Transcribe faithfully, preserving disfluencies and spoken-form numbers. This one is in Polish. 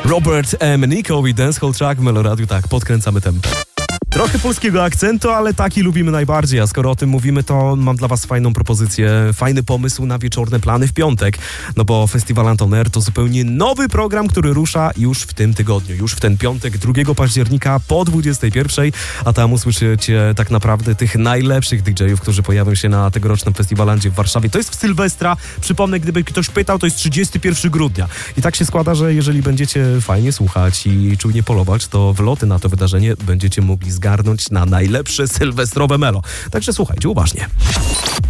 Robert M. Nico i Dancehall Track w Meloradiu. Tak, podkręcamy tempo. Trochę polskiego akcentu, ale taki lubimy najbardziej, a skoro o tym mówimy, to mam dla was fajną propozycję, fajny pomysł na wieczorne plany w piątek, no bo Festiwal Anton Air to zupełnie nowy program, który rusza już w tym tygodniu, już w ten piątek, drugiego października po dwudziestej pierwszej, a tam usłyszycie tak naprawdę tych najlepszych D J ów, którzy pojawią się na tegorocznym Festiwalandzie w Warszawie. To jest w Sylwestra, przypomnę, gdyby ktoś pytał, to jest trzydziestego pierwszego grudnia. I tak się składa, że jeżeli będziecie fajnie słuchać i czujnie polować, to wloty na to wydarzenie będziecie mogli zgarnąć na najlepsze sylwestrowe melo. Także słuchajcie uważnie.